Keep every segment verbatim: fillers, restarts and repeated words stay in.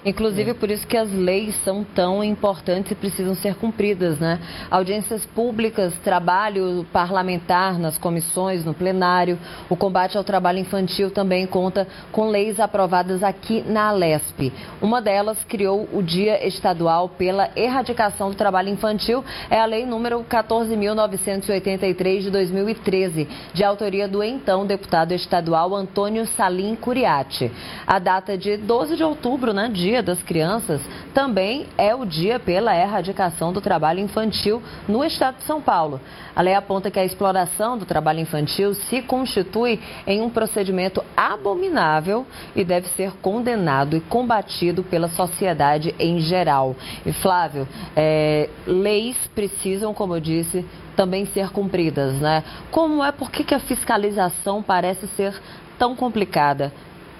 Inclusive, por isso que as leis são tão importantes e precisam ser cumpridas, né? Audiências públicas, trabalho parlamentar nas comissões, no plenário. O combate ao trabalho infantil também conta com leis aprovadas aqui na Alesp. Uma delas criou o Dia Estadual pela Erradicação do Trabalho Infantil. É a lei número quatorze mil novecentos e oitenta e três de dois mil e treze, de autoria do então deputado estadual Antônio Salim Curiati. A data de doze de outubro, né, Dia das Crianças, também é o dia pela erradicação do trabalho infantil no estado de São Paulo. A lei aponta que a exploração do trabalho infantil se constitui em um procedimento abominável e deve ser condenado e combatido pela sociedade em geral. E Flávio, é, leis precisam, como eu disse, também ser cumpridas, né? Como é, por que que a fiscalização parece ser tão complicada?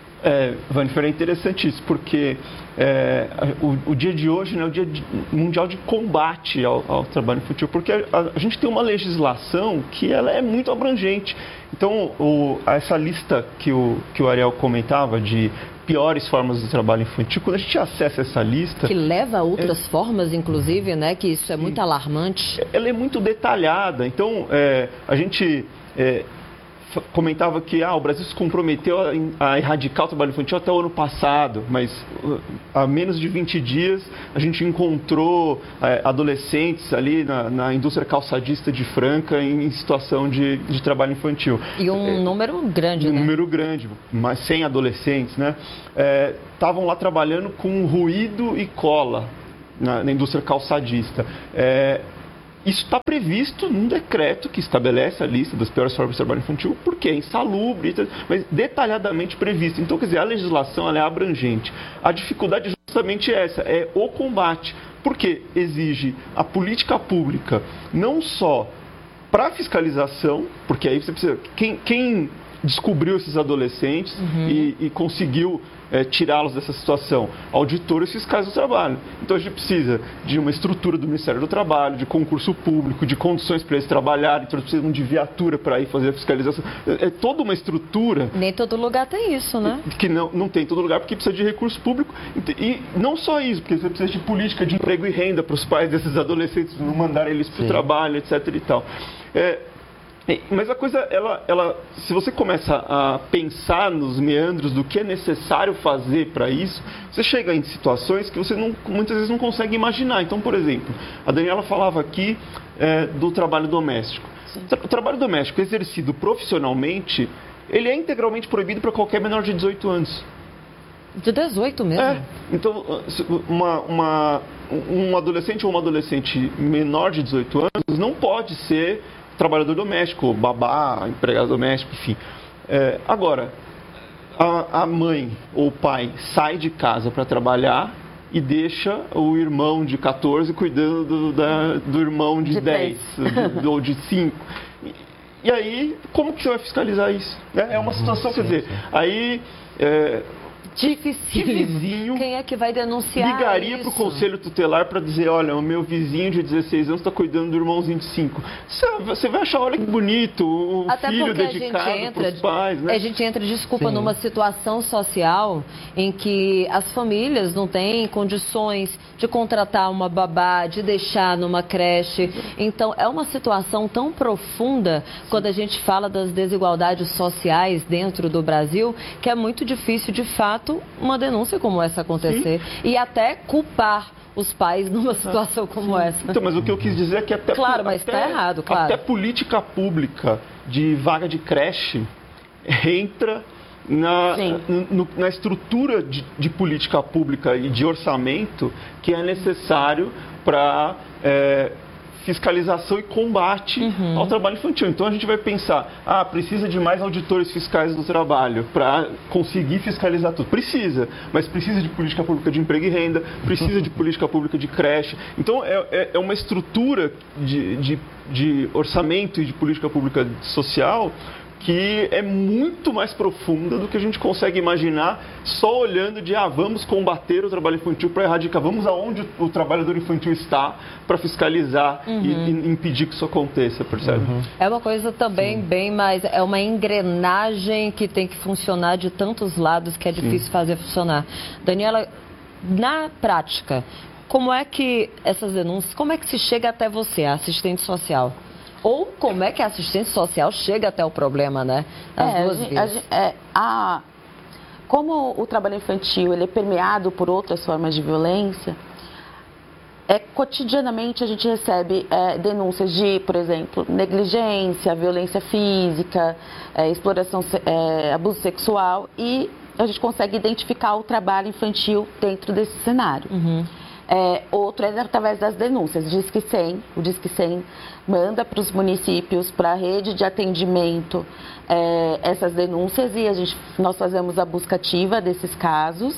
É, Vanfer, é interessante isso, porque é, o, o dia de hoje, né, é o dia de, mundial de combate ao, ao trabalho infantil, porque a, a gente tem uma legislação que ela é muito abrangente. Então, o, essa lista que o, que o Ariel comentava de piores formas do trabalho infantil, quando a gente acessa essa lista... Que leva a outras é, formas, inclusive, né, que isso é sim, muito alarmante. Ela é muito detalhada, então é, a gente... É, comentava que ah, o Brasil se comprometeu a, a erradicar o trabalho infantil até o ano passado, mas uh, há menos de vinte dias a gente encontrou uh, adolescentes ali na, na indústria calçadista de Franca em, em situação de, de trabalho infantil. E um é, número grande, um né? Um número grande, mas cem adolescentes, né? Estavam é, lá trabalhando com ruído e cola na, na indústria calçadista. É, Isso está previsto num decreto que estabelece a lista das piores formas de trabalho infantil, porque é insalubre, mas detalhadamente previsto. Então, quer dizer, a legislação ela é abrangente. A dificuldade é justamente essa, é o combate, porque exige a política pública não só para fiscalização, porque aí você precisa... Quem, quem descobriu esses adolescentes uhum. e, e conseguiu é, tirá-los dessa situação? Auditores fiscais do trabalho. Então a gente precisa de uma estrutura do Ministério do Trabalho, de concurso público, de condições para eles trabalharem, então eles precisam de viatura para ir fazer a fiscalização. É, é toda uma estrutura... Nem todo lugar tem isso, né? Que não, não tem em todo lugar, porque precisa de recurso público. E não só isso, porque você precisa de política de emprego e renda para os pais desses adolescentes, não mandar eles para o trabalho, etc e tal. É, Mas a coisa, ela, ela, se você começa a pensar nos meandros do que é necessário fazer para isso, você chega em situações que você não, muitas vezes não consegue imaginar. Então, por exemplo, a Daniela falava aqui é, do trabalho doméstico. Sim. O trabalho doméstico exercido profissionalmente, ele é integralmente proibido para qualquer menor de dezoito anos. De dezoito mesmo? É. Então, uma, uma, um adolescente ou uma adolescente menor de dezoito anos não pode ser trabalhador doméstico, babá, empregado doméstico, enfim. É, agora, a, a mãe ou o pai sai de casa para trabalhar e deixa o irmão de quatorze cuidando do, da, do irmão de, de dez, de, ou de cinco. E, e aí, como que você vai fiscalizar isso? É, é uma situação, sim, quer dizer, sim. aí... É, Difícil. Quem é que vai denunciar ligaria para o conselho tutelar para dizer, olha, o meu vizinho de dezesseis anos está cuidando do irmãozinho de cinco. Você vai achar, olha que bonito, o Até filho dedicado para os pais, né? A gente entra, desculpa, Sim. numa situação social em que as famílias não têm condições de contratar uma babá, de deixar numa creche. Então, é uma situação tão profunda quando a gente fala das desigualdades sociais dentro do Brasil, que é muito difícil, de fato, uma denúncia como essa acontecer. Sim. E até culpar os pais numa situação como essa. Então, mas o que eu quis dizer é que até... Claro, mas está errado, claro. Até política pública de vaga de creche entra na, no, na estrutura de, de política pública e de orçamento que é necessário para... É, fiscalização e combate uhum. ao trabalho infantil. Então a gente vai pensar, ah, precisa de mais auditores fiscais do trabalho para conseguir fiscalizar tudo. Precisa, mas precisa de política pública de emprego e renda, precisa de política pública de creche. Então é, é uma estrutura de, de, de orçamento e de política pública social que é muito mais profunda do que a gente consegue imaginar só olhando de, ah, vamos combater o trabalho infantil para erradicar, vamos aonde o trabalhador infantil está para fiscalizar uhum. e, e impedir que isso aconteça, percebe? Uhum. É uma coisa também Sim. bem mais, é uma engrenagem que tem que funcionar de tantos lados que é difícil Sim. fazer funcionar. Daniela, na prática, como é que essas denúncias, como é que se chega até você, a assistente social? Ou como é que a assistente social chega até o problema, né? As é, duas a, vezes. A, é, a, como o trabalho infantil ele é permeado por outras formas de violência, é, cotidianamente a gente recebe é, denúncias de, por exemplo, negligência, violência física, é, exploração, é, abuso sexual, e a gente consegue identificar o trabalho infantil dentro desse cenário. Uhum. É, outro é através das denúncias. Disque cem, o Disque cem manda para os municípios, para a rede de atendimento, é, essas denúncias, e a gente, nós fazemos a busca ativa desses casos.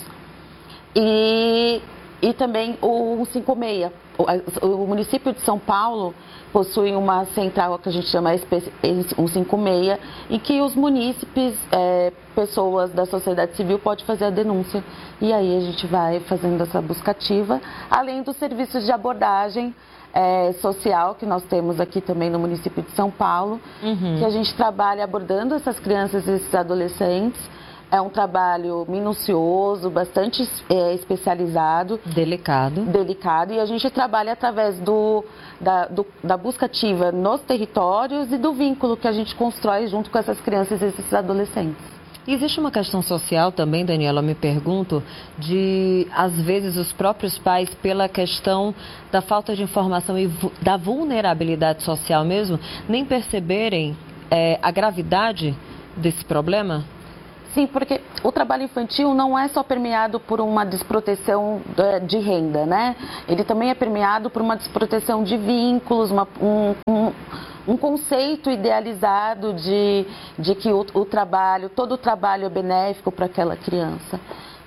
E, e também o cento e cinquenta e seis. O, o município de São Paulo possui uma central que a gente chama cento e cinquenta e seis, em que os munícipes, é, pessoas da sociedade civil, podem fazer a denúncia. E aí a gente vai fazendo essa busca ativa, além dos serviços de abordagem é, social que nós temos aqui também no município de São Paulo, uhum. que a gente trabalha abordando essas crianças e esses adolescentes. É um trabalho minucioso, bastante é, especializado. Delicado. Delicado. E a gente trabalha através do, da, do, da busca ativa nos territórios e do vínculo que a gente constrói junto com essas crianças e esses adolescentes. Existe uma questão social também, Daniela, eu me pergunto, de, às vezes, os próprios pais, pela questão da falta de informação e da vulnerabilidade social mesmo, nem perceberem é, a gravidade desse problema? Sim, porque o trabalho infantil não é só permeado por uma desproteção de renda, né? Ele também é permeado por uma desproteção de vínculos, uma, um, um, um conceito idealizado de, de que o, o trabalho, todo o trabalho é benéfico para aquela criança.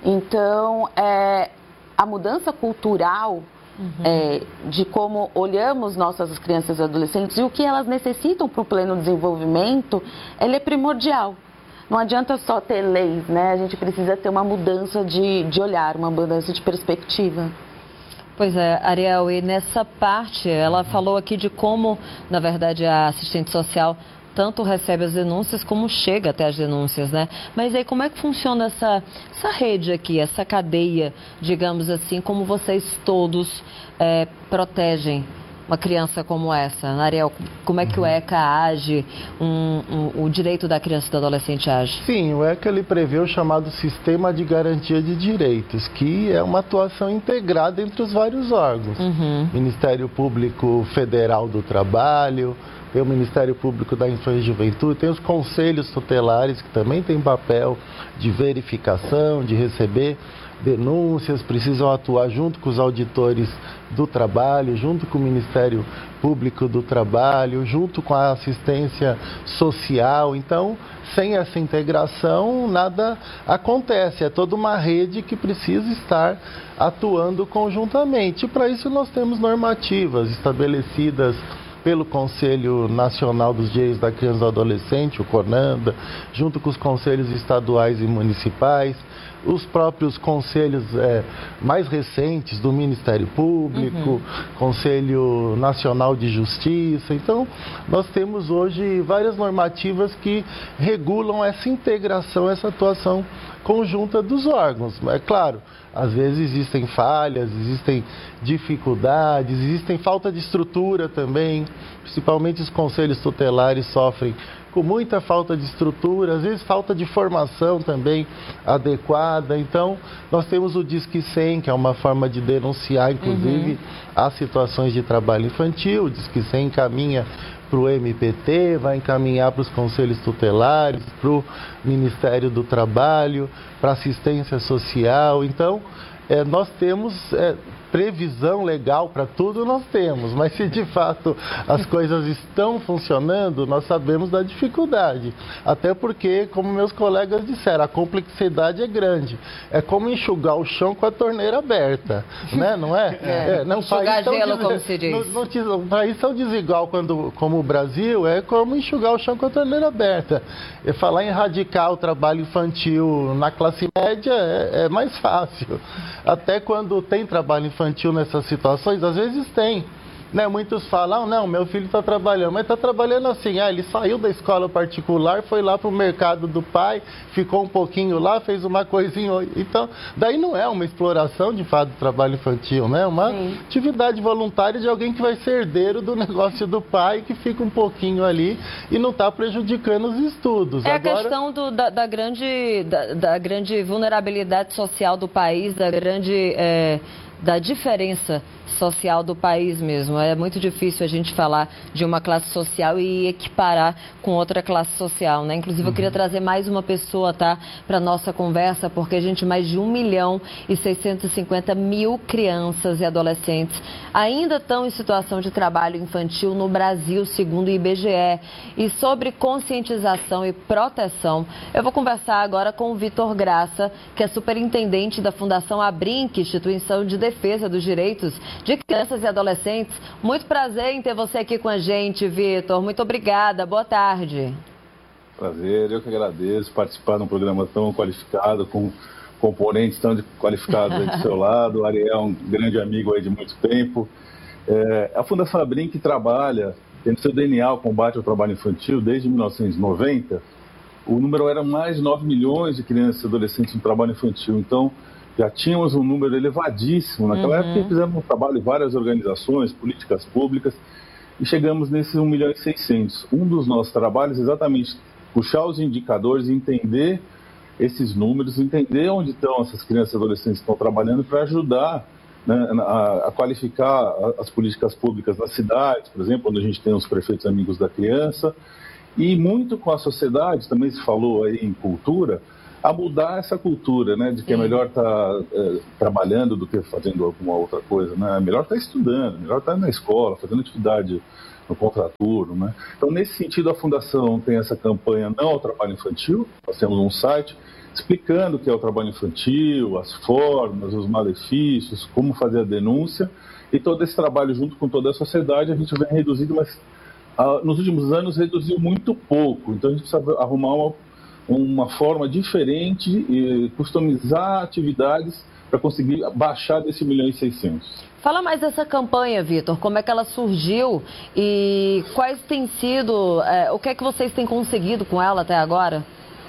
Então, é, a mudança cultural uhum. é, de como olhamos nossas crianças e adolescentes e o que elas necessitam para o pleno desenvolvimento, ela é primordial. Não adianta só ter leis, né? A gente precisa ter uma mudança de, de olhar, uma mudança de perspectiva. Pois é, Ariel, e nessa parte, ela falou aqui de como, na verdade, a assistente social tanto recebe as denúncias como chega até as denúncias, né? Mas aí como é que funciona essa, essa rede aqui, essa cadeia, digamos assim, como vocês todos é, protegem uma criança como essa? Ariel, como é que o ECA age, um, um, o direito da criança e do adolescente age? Sim, o ECA ele prevê o chamado Sistema de Garantia de Direitos, que é uma atuação integrada entre os vários órgãos. Uhum. Ministério Público Federal do Trabalho, tem o Ministério Público da Infância e Juventude, tem os conselhos tutelares, que também têm papel de verificação, de receber denúncias, precisam atuar junto com os auditores do trabalho, junto com o Ministério Público do Trabalho, junto com a assistência social. Então, sem essa integração, nada acontece. É toda uma rede que precisa estar atuando conjuntamente. E para isso nós temos normativas estabelecidas pelo Conselho Nacional dos Direitos da Criança e do Adolescente, o CONANDA, junto com os conselhos estaduais e municipais, os próprios conselhos é, mais recentes do Ministério Público, uhum. Conselho Nacional de Justiça. Então, nós temos hoje várias normativas que regulam essa integração, essa atuação conjunta dos órgãos. É claro, às vezes existem falhas, existem dificuldades, existem falta de estrutura também, principalmente os conselhos tutelares sofrem com muita falta de estrutura, às vezes falta de formação também adequada. Então, nós temos o Disque cem, que é uma forma de denunciar, inclusive, uhum. as situações de trabalho infantil. O Disque cem encaminha para o M P T, vai encaminhar para os conselhos tutelares, para o Ministério do Trabalho, para assistência social. Então, é, nós temos é, previsão legal para tudo, nós temos, mas se de fato as coisas estão funcionando, nós sabemos da dificuldade. Até porque, como meus colegas disseram, a complexidade é grande. É como enxugar o chão com a torneira aberta, né? Não é? é. é não enxugar gelo, como se diz. Um país tão desigual quando, como o Brasil, é como enxugar o chão com a torneira aberta. E falar em erradicar o trabalho infantil na classe média é, é mais fácil. Até quando tem trabalho infantil nessas situações, às vezes tem. né, muitos falam, não, meu filho está trabalhando, mas está trabalhando assim, ah, ele saiu da escola particular, foi lá para o mercado do pai, ficou um pouquinho lá, fez uma coisinha, então, daí não é uma exploração de fato do trabalho infantil, né, é uma Sim. atividade voluntária de alguém que vai ser herdeiro do negócio do pai, que fica um pouquinho ali e não está prejudicando os estudos. É Agora... a questão do, da, da, grande, da, da grande vulnerabilidade social do país, da grande é, da diferença social do país mesmo. É muito difícil a gente falar de uma classe social e equiparar com outra classe social, né? Inclusive, eu queria trazer mais uma pessoa, tá, para nossa conversa, porque a gente, mais de um milhão e seiscentos e cinquenta mil crianças e adolescentes ainda estão em situação de trabalho infantil no Brasil, segundo o I B G E. E sobre conscientização e proteção, eu vou conversar agora com o Vitor Graça, que é superintendente da Fundação Abrinq, Instituição de Defesa dos Direitos de Crianças e Adolescentes. Muito prazer em ter você aqui com a gente, Vitor. Muito obrigada. Boa tarde. Prazer, eu que agradeço participar de um programa tão qualificado, com componentes tão qualificados aí do seu lado. O Ariel é um grande amigo aí de muito tempo. É, a Fundação Abrinq trabalha, tem no seu D N A o combate ao trabalho infantil desde mil novecentos e noventa. O número era mais de nove milhões de crianças e adolescentes no trabalho infantil. Então, já tínhamos um número elevadíssimo. Naquela uhum. época, fizemos um trabalho em várias organizações, políticas públicas, e chegamos nesses um milhão e seiscentos. Um dos nossos trabalhos é exatamente puxar os indicadores, entender esses números, entender onde estão essas crianças e adolescentes que estão trabalhando para ajudar, né, a, a qualificar as políticas públicas nas cidades, por exemplo, onde a gente tem os prefeitos amigos da criança, e muito com a sociedade, também se falou aí em cultura, a mudar essa cultura, né, de que é melhor estar tá, é, trabalhando do que fazendo alguma outra coisa, né? É melhor estar tá estudando, melhor estar tá na escola, fazendo atividade no contraturno, né? Então, nesse sentido, a Fundação tem essa campanha Não ao Trabalho Infantil. Nós temos um site explicando o que é o trabalho infantil, as formas, os malefícios, como fazer a denúncia, e todo esse trabalho junto com toda a sociedade a gente vem reduzindo, mas ah, nos últimos anos reduziu muito pouco, então a gente precisa arrumar uma uma forma diferente e customizar atividades para conseguir baixar desse milhão e seiscentos. Fala mais dessa campanha, Vitor, como é que ela surgiu e quais têm sido, é, o que é que vocês têm conseguido com ela até agora?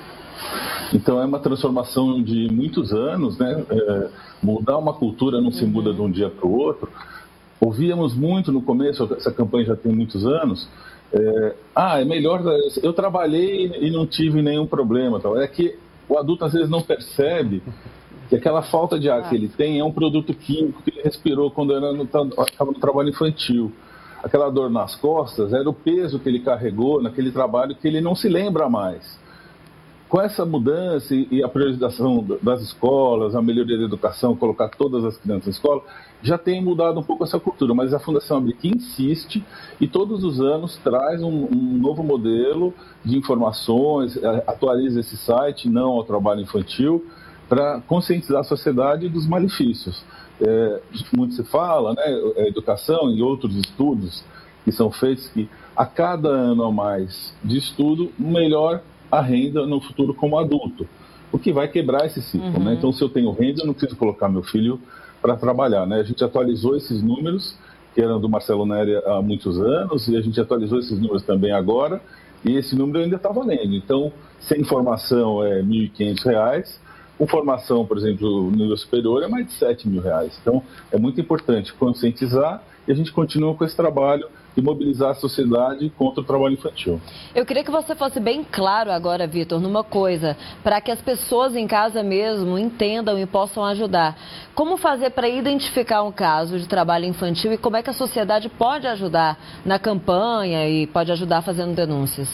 Então é uma transformação de muitos anos, né? É, mudar uma cultura não se muda de um dia para o outro. Ouvíamos muito no começo, essa campanha já tem muitos anos, É, ah, é melhor, eu trabalhei e não tive nenhum problema. É que o adulto às vezes não percebe que aquela falta de ar ah. que ele tem é um produto químico que ele respirou quando era no, estava no trabalho infantil. Aquela dor nas costas era o peso que ele carregou naquele trabalho que ele não se lembra mais. Com essa mudança e a priorização das escolas, a melhoria da educação, colocar todas as crianças na escola, já tem mudado um pouco essa cultura, mas a Fundação Abrinq insiste e todos os anos traz um, um novo modelo de informações, atualiza esse site, Não ao Trabalho Infantil, para conscientizar a sociedade dos malefícios. É, muito se fala, né, a educação e outros estudos que são feitos, que a cada ano a mais de estudo, melhor a renda no futuro como adulto, o que vai quebrar esse ciclo, uhum. né? Então, se eu tenho renda, eu não preciso colocar meu filho para trabalhar, né? A gente atualizou esses números, que eram do Marcelo Neri há muitos anos, e a gente atualizou esses números também agora, e esse número ainda está valendo. Então, sem formação é mil e quinhentos reais, com formação, por exemplo, no nível superior é mais de sete mil reais. Então, é muito importante conscientizar e a gente continua com esse trabalho de mobilizar a sociedade contra o trabalho infantil. Eu queria que você fosse bem claro agora, Vitor, numa coisa, para que as pessoas em casa mesmo entendam e possam ajudar. Como fazer para identificar um caso de trabalho infantil e como é que a sociedade pode ajudar na campanha e pode ajudar fazendo denúncias?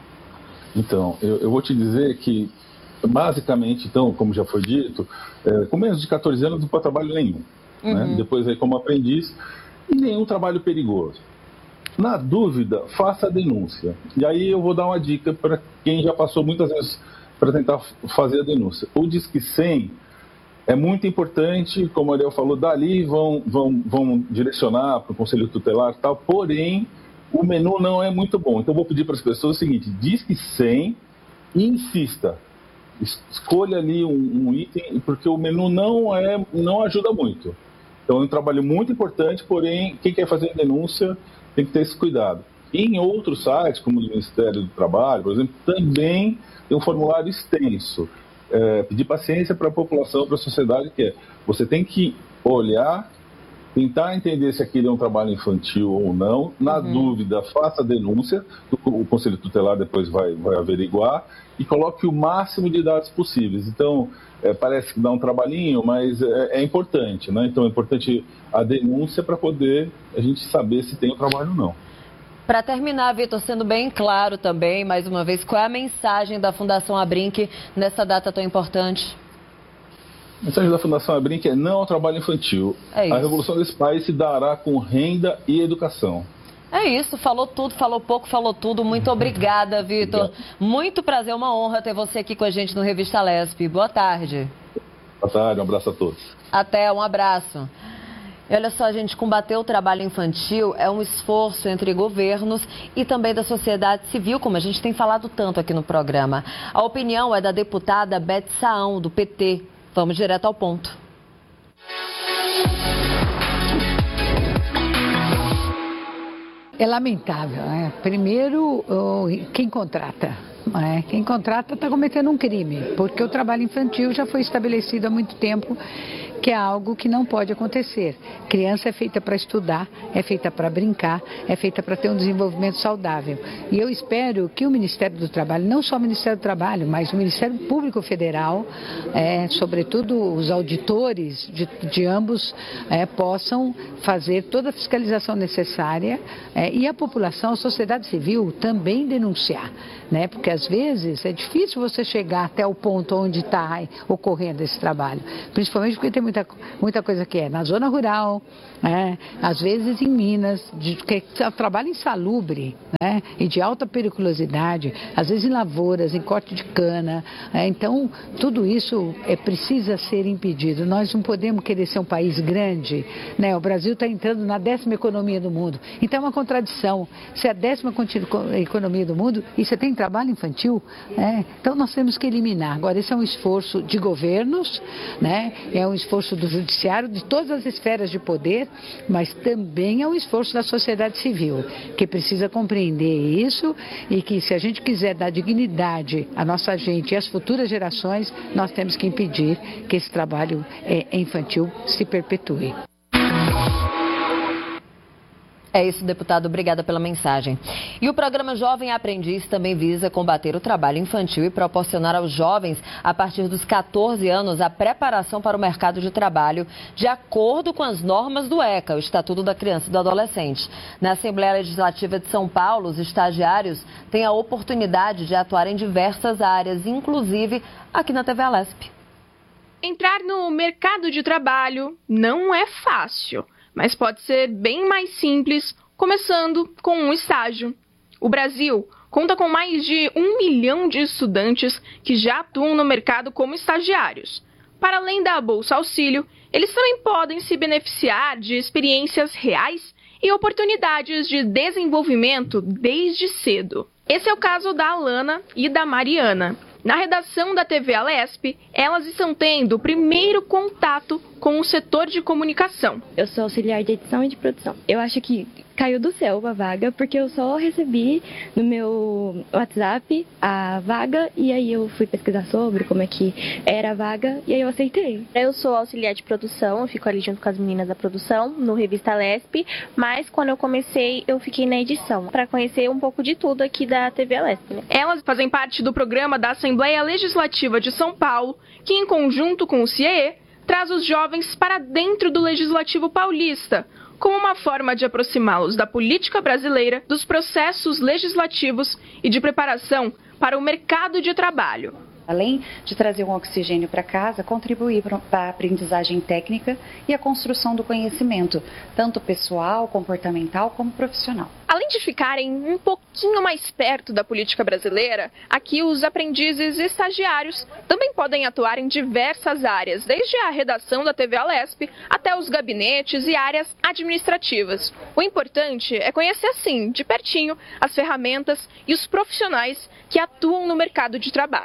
Então, eu, eu vou te dizer que, basicamente, então, como já foi dito, é, com menos de quatorze anos não pode trabalho nenhum. Uhum. Né? Depois, aí, como aprendiz, e nenhum trabalho perigoso. Na dúvida, faça a denúncia. E aí eu vou dar uma dica para quem já passou muitas vezes para tentar fazer a denúncia. O Disque cem é muito importante, como o Ariel falou, dali vão, vão, vão direcionar para o Conselho Tutelar e tal, porém o menu não é muito bom. Então eu vou pedir para as pessoas o seguinte, Disque cem e insista. Escolha ali um, um item, porque o menu não, é, não ajuda muito. Então é um trabalho muito importante, porém, quem quer fazer denúncia tem que ter esse cuidado. E em outros sites, como o Ministério do Trabalho, por exemplo, também tem um formulário extenso. É, pedir paciência para a população, para a sociedade, que é, você tem que olhar, tentar entender se aquilo é um trabalho infantil ou não. Na uhum. dúvida, faça a denúncia, o Conselho Tutelar depois vai, vai averiguar, e coloque o máximo de dados possíveis. Então, é, parece que dá um trabalhinho, mas é, é importante, né? Então é importante a denúncia para poder a gente saber se tem o trabalho ou não. Para terminar, Vitor, sendo bem claro também, mais uma vez, qual é a mensagem da Fundação Abrinq nessa data tão importante? A mensagem da Fundação Abrinq é não ao trabalho infantil. É a revolução desse país se dará com renda e educação. É isso, falou tudo, falou pouco, falou tudo. Muito obrigada, Vitor. Muito prazer, uma honra ter você aqui com a gente no Revista Lesp. Boa tarde. Boa tarde, um abraço a todos. Até, um abraço. E olha só, gente, combater o trabalho infantil é um esforço entre governos e também da sociedade civil, como a gente tem falado tanto aqui no programa. A opinião é da deputada Beth Saão, do P T. Vamos direto ao ponto. É lamentável, né? Primeiro, quem contrata. É, quem contrata está cometendo um crime, porque o trabalho infantil já foi estabelecido há muito tempo que é algo que não pode acontecer. Criança é feita para estudar, é feita para brincar, é feita para ter um desenvolvimento saudável. E eu espero que o Ministério do Trabalho, não só o Ministério do Trabalho, mas o Ministério Público Federal, é, sobretudo os auditores de, de ambos, é, possam fazer toda a fiscalização necessária é, e a população, a sociedade civil também denunciar, né? Porque às vezes é difícil você chegar até o ponto onde está ocorrendo esse trabalho, principalmente porque tem muita Muita, muita coisa que é na zona rural, né? Às vezes em Minas, de, que é trabalho insalubre, né? E de alta periculosidade, às vezes em lavouras, em corte de cana. Né? Então, tudo isso é, precisa ser impedido. Nós não podemos querer ser um país grande, né? O Brasil está entrando na décima economia do mundo. Então é uma contradição. Se é a décima economia do mundo e você tem trabalho infantil, né? Então nós temos que eliminar. Agora, esse é um esforço de governos, né? É um esforço do judiciário, de todas as esferas de poder, mas também é um esforço da sociedade civil, que precisa compreender isso e que, se a gente quiser dar dignidade à nossa gente e às futuras gerações, nós temos que impedir que esse trabalho infantil se perpetue. É isso, deputado. Obrigada pela mensagem. E o programa Jovem Aprendiz também visa combater o trabalho infantil e proporcionar aos jovens, a partir dos catorze anos, a preparação para o mercado de trabalho de acordo com as normas do ECA, o Estatuto da Criança e do Adolescente. Na Assembleia Legislativa de São Paulo, os estagiários têm a oportunidade de atuar em diversas áreas, inclusive aqui na T V Lesp. Entrar no mercado de trabalho não é fácil, mas pode ser bem mais simples, começando com um estágio. O Brasil conta com mais de um milhão de estudantes que já atuam no mercado como estagiários. Para além da Bolsa Auxílio, eles também podem se beneficiar de experiências reais e oportunidades de desenvolvimento desde cedo. Esse é o caso da Alana e da Mariana. Na redação da T V Lesp, elas estão tendo o primeiro contato com o setor de comunicação. Eu sou auxiliar de edição e de produção. Eu acho que caiu do céu a vaga, porque eu só recebi no meu WhatsApp a vaga e aí eu fui pesquisar sobre como é que era a vaga e aí eu aceitei. Eu sou auxiliar de produção, eu fico ali junto com as meninas da produção, no Revista Lesp, mas quando eu comecei eu fiquei na edição, para conhecer um pouco de tudo aqui da T V Lesp. Né? Elas fazem parte do programa da Assembleia Legislativa de São Paulo, que em conjunto com o C I E E, traz os jovens para dentro do Legislativo Paulista, como uma forma de aproximá-los da política brasileira, dos processos legislativos e de preparação para o mercado de trabalho. Além de trazer um oxigênio para casa, contribuir para a aprendizagem técnica e a construção do conhecimento, tanto pessoal, comportamental como profissional. Além de ficarem um pouquinho mais perto da política brasileira, aqui os aprendizes e estagiários também podem atuar em diversas áreas, desde a redação da T V Lesp até os gabinetes e áreas administrativas. O importante é conhecer, assim, de pertinho, as ferramentas e os profissionais que atuam no mercado de trabalho. É um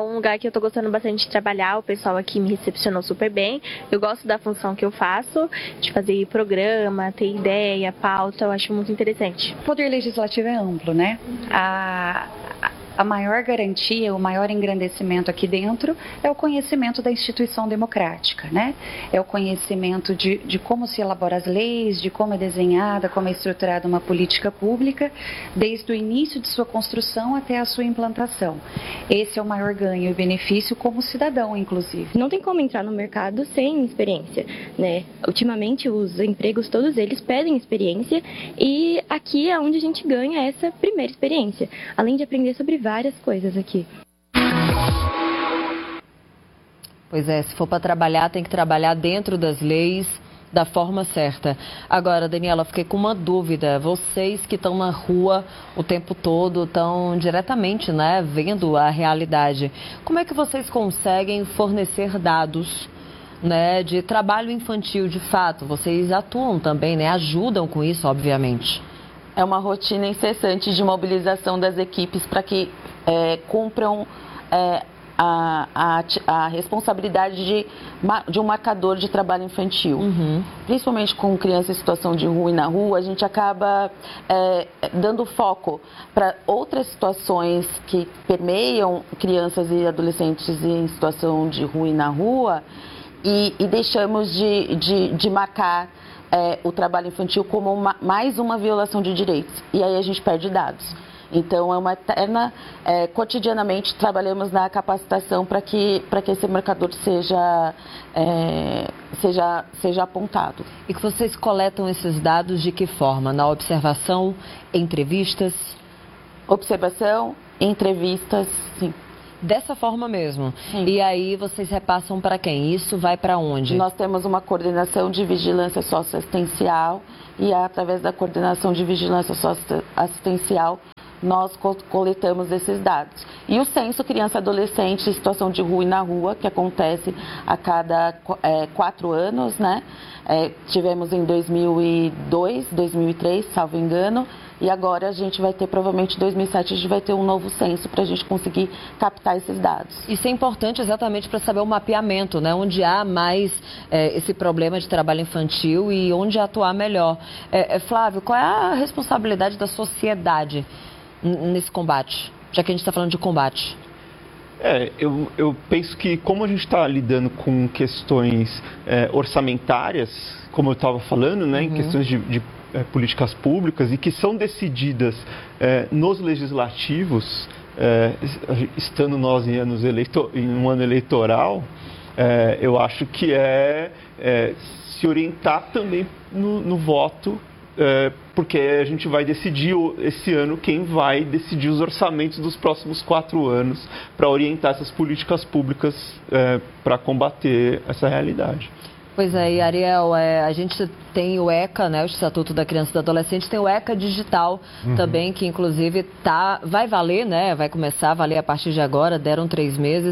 um lugar que eu tô gostando bastante de trabalhar, o pessoal aqui me recepcionou super bem. Eu gosto da função que eu faço, de fazer programa, ter ideia, pauta, eu acho muito interessante. O poder legislativo é amplo, né? A... A maior garantia, o maior engrandecimento aqui dentro é o conhecimento da instituição democrática, né? É o conhecimento de, de como se elabora as leis, de como é desenhada, como é estruturada uma política pública, desde o início de sua construção até a sua implantação. Esse é o maior ganho e benefício como cidadão, inclusive. Não tem como entrar no mercado sem experiência, né? Ultimamente, os empregos, todos eles pedem experiência e aqui é onde a gente ganha essa primeira experiência, além de aprender sobre várias coisas aqui. Pois é, se for para trabalhar, tem que trabalhar dentro das leis, da forma certa. Agora, Daniela, fiquei com uma dúvida. Vocês que estão na rua o tempo todo, estão diretamente, né, vendo a realidade. Como é que vocês conseguem fornecer dados, né, de trabalho infantil de fato? Vocês atuam também, né, ajudam com isso, obviamente. É uma rotina incessante de mobilização das equipes para que é, cumpram é, a, a, a responsabilidade de, de um marcador de trabalho infantil. Uhum. Principalmente com crianças em situação de rua e na rua, a gente acaba é, dando foco para outras situações que permeiam crianças e adolescentes em situação de rua e na rua e, e deixamos de, de, de marcar É, o trabalho infantil como uma, mais uma violação de direitos. E aí a gente perde dados. Então, é uma eterna... É, cotidianamente, trabalhamos na capacitação para que, para que esse marcador seja, é, seja, seja apontado. E que vocês coletam esses dados de que forma? Na observação, entrevistas? Observação, entrevistas, sim. Dessa forma mesmo. Sim. E aí vocês repassam para quem? Isso vai para onde? Nós temos uma coordenação de vigilância socioassistencial e através da coordenação de vigilância socioassistencial nós coletamos esses dados. E o censo criança e adolescente em situação de rua e na rua, que acontece a cada é, quatro anos, né? É, tivemos em dois mil e dois, dois mil e três, salvo engano, e agora a gente vai ter, provavelmente em dois mil e sete, a gente vai ter um novo censo para a gente conseguir captar esses dados. Isso é importante exatamente para saber o mapeamento, né? Onde há mais é, esse problema de trabalho infantil e onde atuar melhor. É, é, Flávio, qual é a responsabilidade da sociedade nesse combate, já que a gente está falando de combate? É, eu, eu penso que como a gente está lidando com questões é, orçamentárias, como eu estava falando, né, uhum. em questões de, de é, políticas públicas e que são decididas é, nos legislativos, é, estando nós em, anos eleito, em um ano eleitoral, é, eu acho que é, é se orientar também no, no voto. É, porque a gente vai decidir esse ano quem vai decidir os orçamentos dos próximos quatro anos para orientar essas políticas públicas é, para combater essa realidade. Pois é, e Ariel, é, a gente tem o ECA, né, o Estatuto da Criança e do Adolescente, tem o ECA Digital uhum. também, que inclusive tá, vai valer, né, vai começar a valer a partir de agora, deram três meses.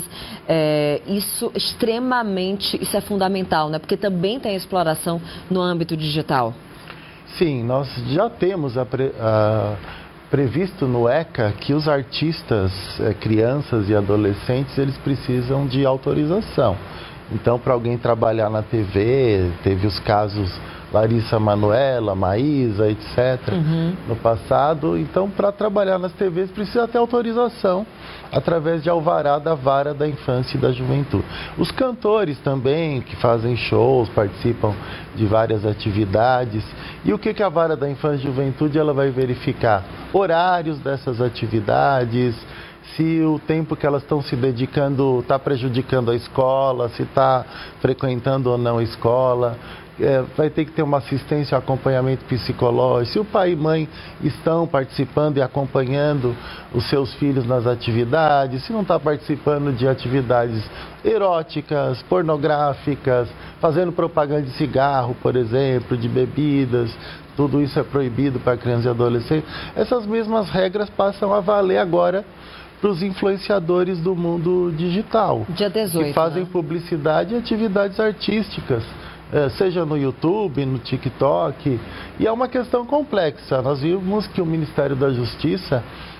É, isso extremamente, isso é fundamental, né, porque também tem exploração no âmbito digital. Sim, nós já temos a pre, a, previsto no ECA que os artistas, é, crianças e adolescentes, eles precisam de autorização. Então, para alguém trabalhar na T V, teve os casos Larissa Manoela, Maísa, etcétera, uhum. no passado. Então, para trabalhar nas T Vs, precisa ter autorização através de alvará da Vara da Infância e da Juventude. Os cantores também, que fazem shows, participam de várias atividades. E o que, que a Vara da Infância e Juventude ela vai verificar? Horários dessas atividades, se o tempo que elas estão se dedicando está prejudicando a escola, se está frequentando ou não a escola. É, vai ter que ter uma assistência e acompanhamento psicológico. Se o pai e mãe estão participando e acompanhando os seus filhos nas atividades, se não está participando de atividades eróticas, pornográficas, fazendo propaganda de cigarro, por exemplo, de bebidas, tudo isso é proibido para crianças e adolescentes. Essas mesmas regras passam a valer agora para os influenciadores do mundo digital, dia dezoito, que fazem né? publicidade e atividades artísticas. É, seja no YouTube, no TikTok, e é uma questão complexa. Nós vimos que o Ministério da Justiça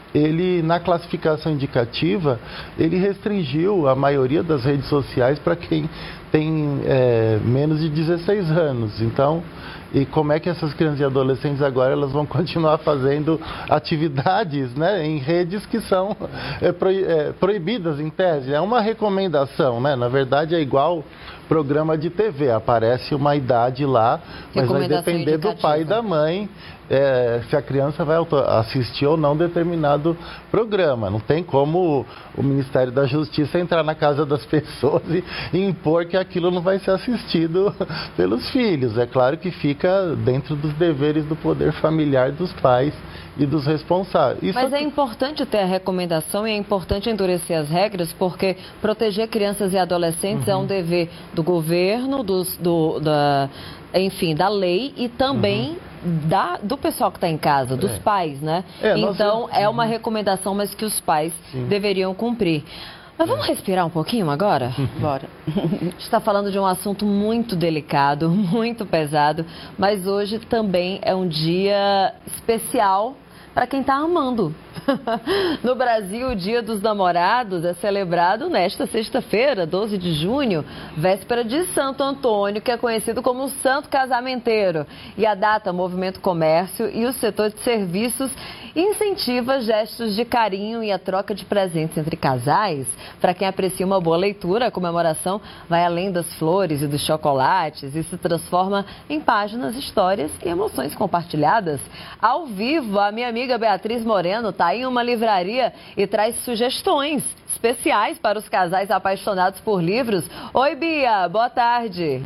ele, na classificação indicativa, ele restringiu a maioria das redes sociais para quem tem é, menos de dezesseis anos. Então, e como é que essas crianças e adolescentes agora elas vão continuar fazendo atividades, né, em redes que são é, pro, é, proibidas em tese? É uma recomendação, né? Na verdade é igual programa de T V, aparece uma idade lá, mas vai depender indicativa. do pai e da mãe é, se a criança vai assistir ou não determinado programa. Não tem como o Ministério da Justiça entrar na casa das pessoas e, e impor que aquilo não vai ser assistido pelos filhos. É claro que fica dentro dos deveres do poder familiar dos pais e dos responsáveis. Isso Mas é importante ter a recomendação e é importante endurecer as regras, porque proteger crianças e adolescentes uhum. é um dever do governo, dos, do, da, enfim, da lei e também uhum. da, do pessoal que está em casa, dos é. pais, né? É, então, nós... é uma recomendação, mas que os pais Sim. deveriam cumprir. Mas vamos respirar um pouquinho agora? Bora. A gente está falando de um assunto muito delicado, muito pesado, mas hoje também é um dia especial para quem está amando. No Brasil, o Dia dos Namorados é celebrado nesta sexta-feira, doze de junho, véspera de Santo Antônio, que é conhecido como o Santo Casamenteiro. E a data, o Movimento Comércio e o setor de serviços incentiva gestos de carinho e a troca de presentes entre casais. Para quem aprecia uma boa leitura, a comemoração vai além das flores e dos chocolates e se transforma em páginas, histórias e emoções compartilhadas. Ao vivo, a minha amiga Beatriz Moreno está em uma livraria e traz sugestões especiais para os casais apaixonados por livros. Oi, Bia, boa tarde.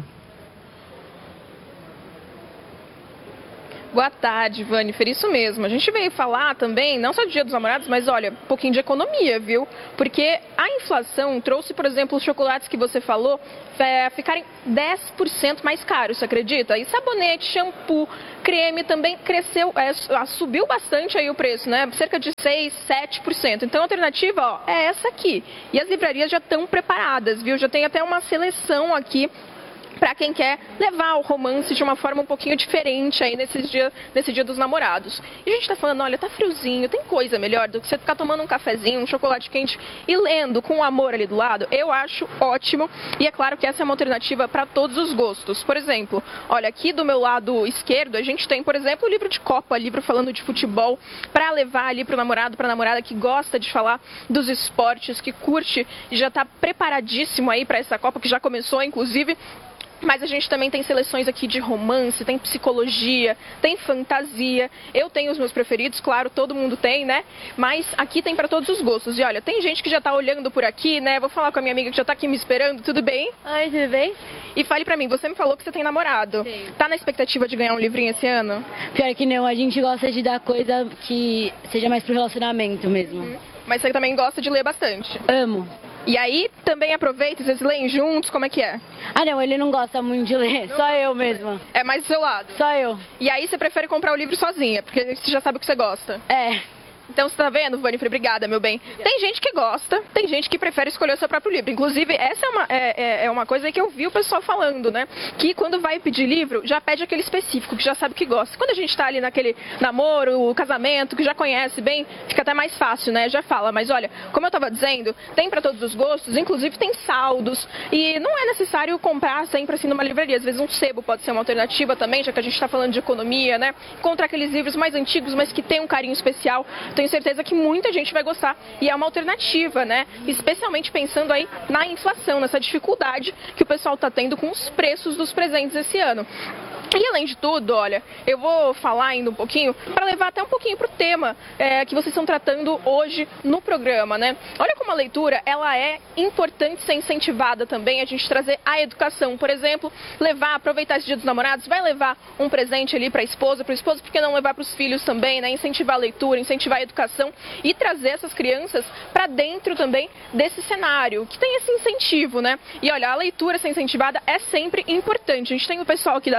Boa tarde, Vanifer, isso mesmo. A gente veio falar também, não só do Dia dos Namorados, mas olha, um pouquinho de economia, viu? Porque a inflação trouxe, por exemplo, os chocolates que você falou, é, ficarem dez por cento mais caros, você acredita? E sabonete, shampoo, creme também cresceu, é, subiu bastante aí o preço, né? Cerca de seis, sete por cento. Então a alternativa, ó, é essa aqui. E as livrarias já estão preparadas, viu? Já tem até uma seleção aqui para quem quer levar o romance de uma forma um pouquinho diferente aí nesses dias, nesse Dia dos Namorados. E a gente tá falando, olha, tá friozinho, tem coisa melhor do que você ficar tomando um cafezinho, um chocolate quente e lendo com o amor ali do lado? Eu acho ótimo. E é claro que essa é uma alternativa para todos os gostos. Por exemplo, olha, aqui do meu lado esquerdo a gente tem, por exemplo, o livro de Copa, livro falando de futebol, para levar ali pro namorado, pra namorada que gosta de falar dos esportes, que curte e já tá preparadíssimo aí para essa Copa, que já começou, inclusive. Mas a gente também tem seleções aqui de romance, tem psicologia, tem fantasia. Eu tenho os meus preferidos, claro, todo mundo tem, né? Mas aqui tem para todos os gostos. E olha, tem gente que já tá olhando por aqui, né? Vou falar com a minha amiga que já tá aqui me esperando. Tudo bem? Oi, tudo bem? E fale pra mim, você me falou que você tem namorado. Sim. Tá na expectativa de ganhar um livrinho esse ano? Pior que não, a gente gosta de dar coisa que seja mais pro relacionamento mesmo. Uhum. Mas você também gosta de ler bastante? Amo. E aí, também aproveita, vocês leem juntos, como é que é? Ah, não, ele não gosta muito de ler, só eu mesma. É mais do seu lado? Só eu. E aí você prefere comprar o livro sozinha, porque você já sabe o que você gosta? É. Então, você tá vendo, Vanifre? Obrigada, meu bem. Tem gente que gosta, tem gente que prefere escolher o seu próprio livro. Inclusive, essa é uma, é, é uma coisa que eu vi o pessoal falando, né? Que quando vai pedir livro, já pede aquele específico, que já sabe o que gosta. Quando a gente tá ali naquele namoro, casamento, que já conhece bem, fica até mais fácil, né? Já fala. Mas olha, como eu tava dizendo, tem para todos os gostos, inclusive tem saldos. E não é necessário comprar sempre assim numa livraria. Às vezes um sebo pode ser uma alternativa também, já que a gente tá falando de economia, né? Encontrar aqueles livros mais antigos, mas que tem um carinho especial. Tenho certeza que muita gente vai gostar e é uma alternativa, né? Especialmente pensando aí na inflação, nessa dificuldade que o pessoal está tendo com os preços dos presentes esse ano. E além de tudo, olha, eu vou falar ainda um pouquinho, para levar até um pouquinho para o tema é, que vocês estão tratando hoje no programa, né? Olha como a leitura, ela é importante ser incentivada também, a gente trazer a educação. Por exemplo, levar, aproveitar esse Dia dos Namorados, vai levar um presente ali para a esposa, para o esposo, por que não levar para os filhos também, né? Incentivar a leitura, incentivar a educação e trazer essas crianças para dentro também desse cenário, que tem esse incentivo, né? E olha, a leitura ser incentivada é sempre importante. A gente tem o pessoal aqui das vendas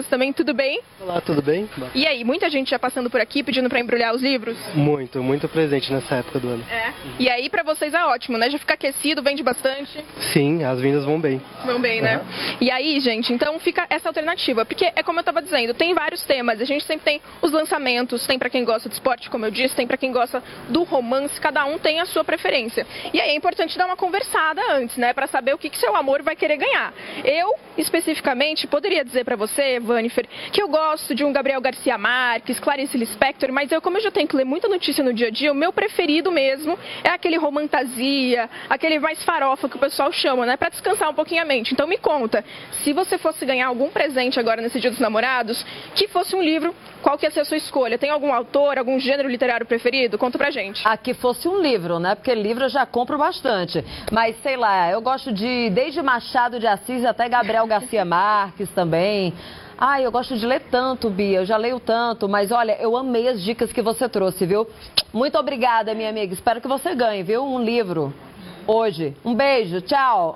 também, tudo bem? Olá, tudo bem? E aí, muita gente já passando por aqui pedindo para embrulhar os livros? Muito, muito presente nessa época do ano. É. E aí para vocês é ótimo, né? Já fica aquecido, vende bastante? Sim, as vendas vão bem. Vão bem, né? Uhum. E aí, gente, então fica essa alternativa, porque é como eu estava dizendo, tem vários temas, a gente sempre tem os lançamentos, tem para quem gosta de esporte, como eu disse, tem para quem gosta do romance, cada um tem a sua preferência. E aí é importante dar uma conversada antes, né, para saber o que, que seu amor vai querer ganhar. Eu, especificamente, poderia dizer para você, Vanifer, que eu gosto de um Gabriel Garcia Marques, Clarice Lispector, mas eu, como eu já tenho que ler muita notícia no dia a dia, o meu preferido mesmo é aquele romantasia, aquele mais farofa que o pessoal chama, né, para descansar um pouquinho a mente. Então me conta, se você fosse ganhar algum presente agora nesse Dia dos Namorados, que fosse um livro, qual que ia ser a sua escolha? Tem algum autor, algum gênero literário preferido? Conta pra gente. Ah, que fosse um livro, né? Porque livro eu já compro bastante. Mas, sei lá, eu gosto de, desde Machado de Assis até Gabriel Garcia Marques também. Ai, eu gosto de ler tanto, Bia, eu já leio tanto, mas olha, eu amei as dicas que você trouxe, viu? Muito obrigada, minha amiga. Espero que você ganhe, viu? Um livro hoje. Um beijo, tchau.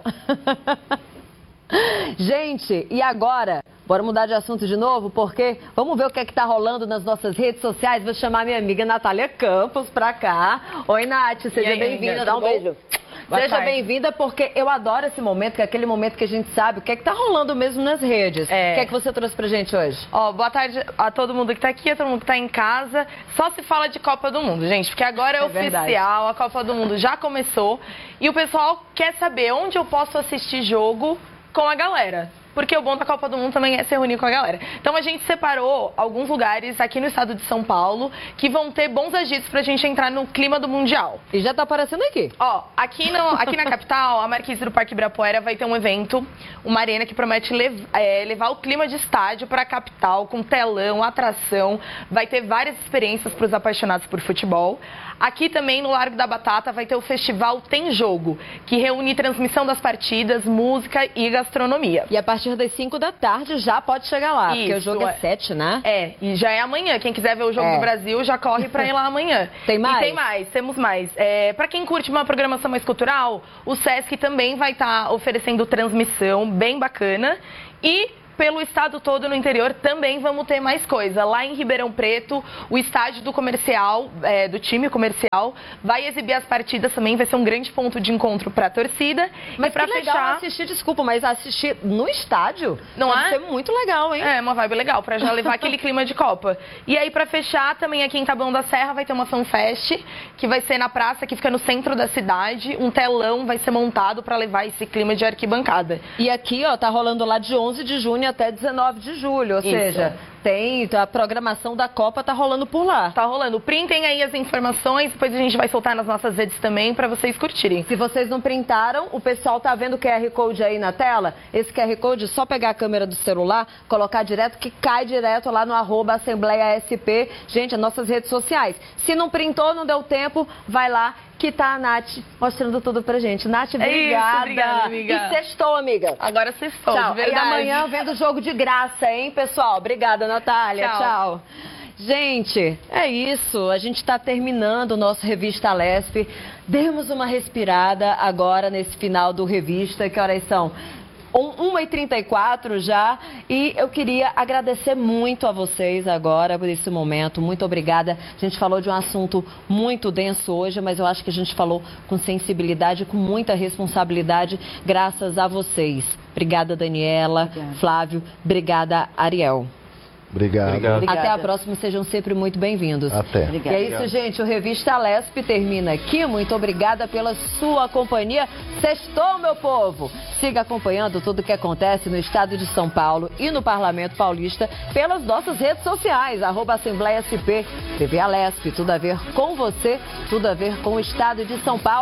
Gente, e agora? Bora mudar de assunto de novo, porque vamos ver o que é que tá rolando nas nossas redes sociais. Vou chamar minha amiga Natália Campos pra cá. Oi, Nath, seja bem-vinda. Dá um beijo. Boa Seja bem-vinda, porque eu adoro esse momento, que é aquele momento que a gente sabe o que é que tá rolando mesmo nas redes. É. O que é que você trouxe pra gente hoje? Ó, boa tarde a todo mundo que tá aqui, a todo mundo que tá em casa. Só se fala de Copa do Mundo, gente, porque agora é, é oficial, verdade. A Copa do Mundo já começou. E o pessoal quer saber onde eu posso assistir jogo com a galera. Porque o bom da Copa do Mundo também é se reunir com a galera. Então a gente separou alguns lugares aqui no estado de São Paulo que vão ter bons agitos pra gente entrar no clima do Mundial. E já tá aparecendo aqui. Ó, aqui, no, aqui na capital, a Marquise do Parque Ibirapuera vai ter um evento, uma arena que promete lev é, levar o clima de estádio pra capital, com telão, atração. Vai ter várias experiências pros apaixonados por futebol. Aqui também, no Largo da Batata, vai ter o festival Tem Jogo, que reúne transmissão das partidas, música e gastronomia. E a partir das cinco da tarde já pode chegar lá, Isso, porque o jogo é sete, né? É, e já é amanhã. Quem quiser ver o Jogo é. do Brasil, já corre pra ir lá amanhã. Tem mais? E tem mais, temos mais. É, pra quem curte uma programação mais cultural, o Sesc também vai estar tá oferecendo transmissão bem bacana. E pelo estado todo no interior também vamos ter mais coisa. Lá em Ribeirão Preto, o estádio do comercial, é, do time comercial, vai exibir as partidas também, vai ser um grande ponto de encontro para a torcida. Mas para fechar, assistir, desculpa, mas assistir no estádio não pode é? ser muito legal, hein? É, uma vibe legal, para já levar aquele clima de Copa. E aí, para fechar, também aqui em Taboão da Serra vai ter uma FanFest, que vai ser na praça, que fica no centro da cidade. Um telão vai ser montado para levar esse clima de arquibancada. E aqui, ó, tá rolando lá de onze de junho até dezenove de julho, ou Isso. seja, tem a programação da Copa, tá rolando por lá. Tá rolando. Printem aí as informações, depois a gente vai soltar nas nossas redes também para vocês curtirem. Se vocês não printaram, o pessoal tá vendo o Q R Code aí na tela? Esse Q R Code é só pegar a câmera do celular, colocar direto, que cai direto lá no arroba Assembleia S P. Gente, as nossas redes sociais. Se não printou, não deu tempo, vai lá, que tá a Nath mostrando tudo pra gente. Nath, obrigada. É isso, obrigada, amiga. E sextou, amiga. Agora sextou, Tchau. de verdade. E amanhã vendo o jogo de graça, hein, pessoal? Obrigada, Natália. Tchau. Tchau. Gente, é isso. A gente está terminando o nosso Revista Lesp. Demos uma respirada agora nesse final do Revista. Que horas são? uma e trinta e quatro já, e eu queria agradecer muito a vocês agora por esse momento, muito obrigada. A gente falou de um assunto muito denso hoje, mas eu acho que a gente falou com sensibilidade, com muita responsabilidade, graças a vocês. Obrigada, Daniela, obrigada. Flávio, obrigada, Ariel. Obrigado. Obrigado. Até a próxima, sejam sempre muito bem-vindos. Até. Obrigada. E é isso, gente, o Revista Lesp termina aqui. Muito obrigada pela sua companhia. Sextou, meu povo! Siga acompanhando tudo o que acontece no estado de São Paulo e no Parlamento Paulista pelas nossas redes sociais, arroba Assembleia S P, T V Alesp, tudo a ver com você, tudo a ver com o estado de São Paulo.